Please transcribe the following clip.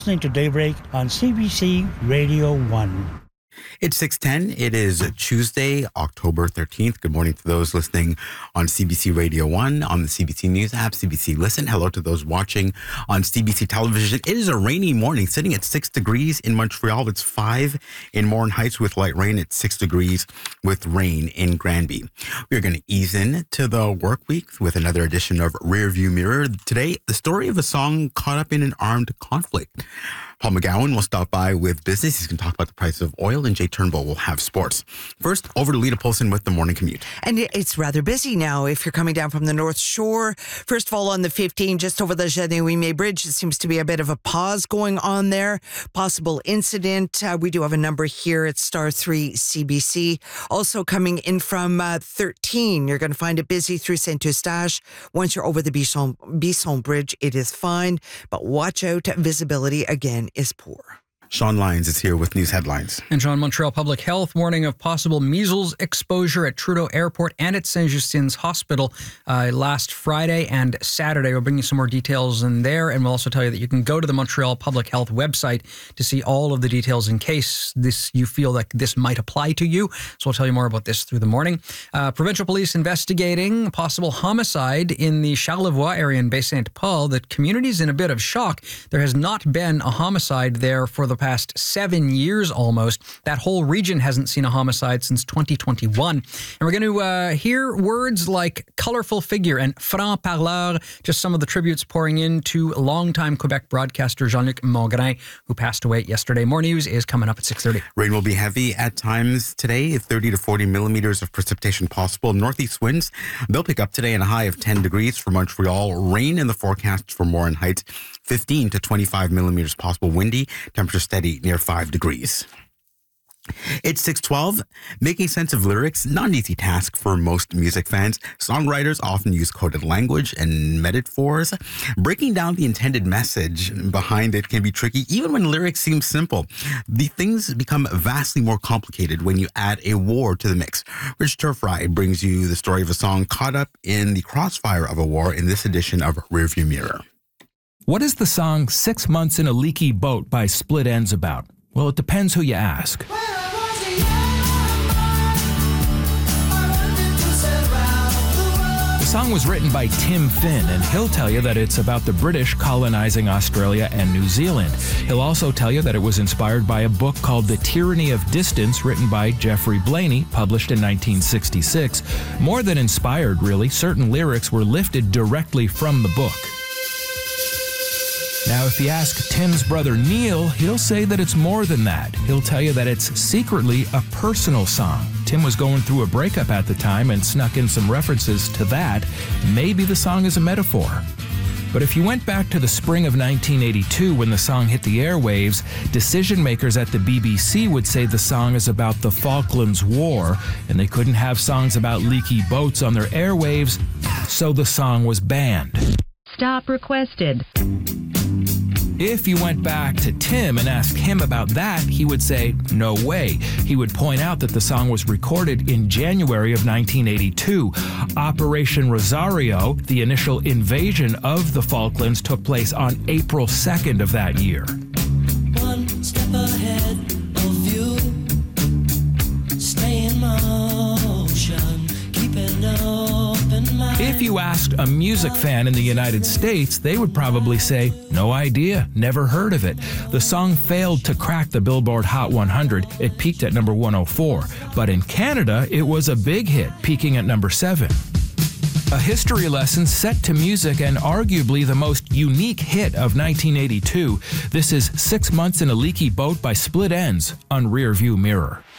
Listening to Daybreak on CBC Radio 1. It's 6:10. It is Tuesday, October 13th. Good morning to those listening on CBC Radio 1, on the CBC News app, CBC Listen. Hello to those watching on CBC Television. It is a rainy morning, sitting at 6 degrees in Montreal. It's 5 in Morin Heights with light rain. It's 6 degrees with rain in Granby. We're going to ease in to the work week with another edition of Rearview Mirror. Today, the story of a song caught up in an armed conflict. Paul McGowan will stop by with business. He's going to talk about the price of oil, and Jay Turnbull will have sports. First, over to Lita Polson with the morning commute. And it's rather busy now if you're coming down from the North Shore. First of all, on the 15, just over the Jeanne-Ouimet Bridge, it seems to be a bit of a pause going on there. Possible incident. We do have a number here at Star 3 CBC. Also coming in from 13, you're going to find it busy through Saint-Eustache. Once you're over the Bisson Bridge, it is fine. But watch out, visibility again is poor. Sean Lyons is here with news headlines. And John, Montreal Public Health warning of possible measles exposure at Trudeau Airport and at Saint-Justin's Hospital last Friday and Saturday. We'll bring you some more details in there, and we'll also tell you that you can go to the Montreal Public Health website to see all of the details in case you feel like this might apply to you. So we'll tell you more about this through the morning. Provincial police investigating possible homicide in the Charlevoix area in Baie-Saint-Paul. The community's in a bit of shock. There has not been a homicide there for the past 7 years almost. That whole region hasn't seen a homicide since 2021. And we're going to hear words like colorful figure and franc parleur, just some of the tributes pouring in to longtime Quebec broadcaster Jean-Luc Mongrain, who passed away yesterday. More news is coming up at 6:30. Rain will be heavy at times today, 30 to 40 millimeters of precipitation possible. Northeast winds, they'll pick up today in a high of 10 degrees for Montreal. Rain in the forecast for Morin Heights, 15 to 25 millimeters possible. Windy, temperature steady near 5 degrees. It's 6:12. Making sense of lyrics, not an easy task for most music fans. Songwriters often use coded language and metaphors. Breaking down the intended message behind it can be tricky, even when lyrics seem simple. The things become vastly more complicated when you add a war to the mix. Rich Turfry brings you the story of a song caught up in the crossfire of a war in this edition of Rearview Mirror. What is the song 6 Months in a Leaky Boat by Split Enz about? Well, it depends who you ask. The song was written by Tim Finn, and he'll tell you that it's about the British colonizing Australia and New Zealand. He'll also tell you that it was inspired by a book called The Tyranny of Distance, written by Geoffrey Blaney, published in 1966. More than inspired, really, certain lyrics were lifted directly from the book. Now, if you ask Tim's brother Neil, he'll say that it's more than that. He'll tell you that it's secretly a personal song. Tim was going through a breakup at the time and snuck in some references to that. Maybe the song is a metaphor. But if you went back to the spring of 1982 when the song hit the airwaves, decision makers at the BBC would say the song is about the Falklands War, and they couldn't have songs about leaky boats on their airwaves, so the song was banned. Stop requested. If you went back to Tim and asked him about that, he would say, no way. He would point out that the song was recorded in January of 1982. Operation Rosario, the initial invasion of the Falklands, took place on April 2nd of that year. One step ahead of you, stay in motion, keep an open mind. If you asked a music fan in the United States, they would probably say, no idea, never heard of it. The song failed to crack the Billboard Hot 100. It peaked at number 104. But in Canada, it was a big hit, peaking at number 7. A history lesson set to music and arguably the most unique hit of 1982. This is 6 Months in a Leaky Boat by Split Enz on Rearview Mirror.